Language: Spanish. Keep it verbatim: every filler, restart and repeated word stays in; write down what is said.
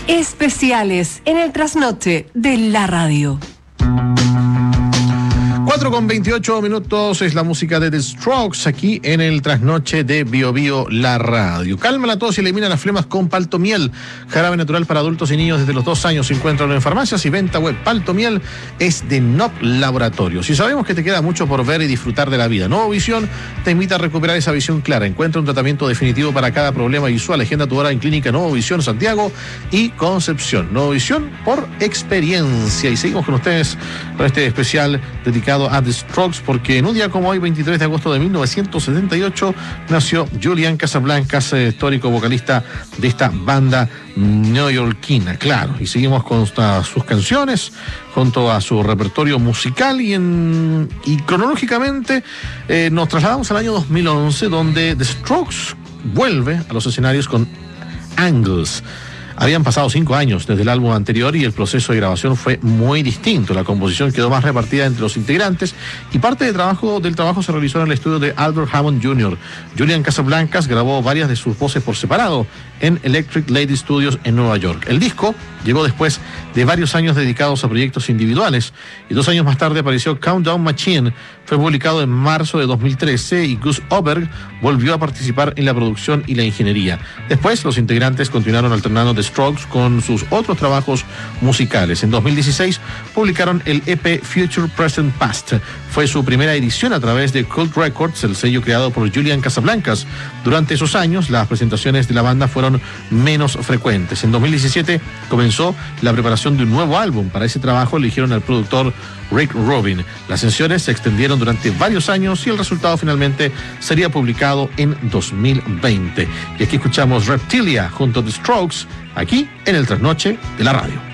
Especiales en el trasnoche de la radio. cuatro con veintiocho minutos es la música de The Strokes aquí en el trasnoche de Bio Bio, la radio. Calma la tos y elimina las flemas con Paltomiel. Jarabe natural para adultos y niños desde los dos años. Se encuentran en farmacias y venta web. Paltomiel es de N O P Laboratorios. Y sabemos que te queda mucho por ver y disfrutar de la vida. Nuevo Visión te invita a recuperar esa visión clara. Encuentra un tratamiento definitivo para cada problema visual. Agenda tu hora en Clínica Nuevo Visión Santiago y Concepción. Nuevo Visión por experiencia. Y seguimos con ustedes con este especial dedicado a The Strokes, porque en un día como hoy, veintitrés de agosto de mil novecientos setenta y ocho, nació Julian Casablancas, histórico vocalista de esta banda neoyorquina, claro. Y seguimos con sus canciones, junto a su repertorio musical, y, en, y cronológicamente eh, nos trasladamos al año dos mil once, donde The Strokes vuelve a los escenarios con Angles. Habían pasado cinco años desde el álbum anterior y el proceso de grabación fue muy distinto. La composición quedó más repartida entre los integrantes y parte de trabajo, del trabajo se realizó en el estudio de Albert Hammond junior Julian Casablancas grabó varias de sus voces por separado en Electric Lady Studios en Nueva York. El disco llegó después de varios años dedicados a proyectos individuales y dos años más tarde apareció Countdown Machine. Fue publicado en marzo de dos mil trece y Gus Oberg volvió a participar en la producción y la ingeniería. Después, los integrantes continuaron alternando The Strokes con sus otros trabajos musicales. En dos mil dieciséis publicaron el E P Future Present Past. Fue su primera edición a través de Cult Records, el sello creado por Julian Casablancas. Durante esos años, las presentaciones de la banda fueron menos frecuentes. En dos mil diecisiete comenzó la preparación de un nuevo álbum. Para ese trabajo eligieron al productor Rick Rubin. Las sesiones se extendieron durante varios años y el resultado finalmente sería publicado en dos mil veinte. Y aquí escuchamos Reptilia junto a The Strokes, aquí en el trasnoche de la radio.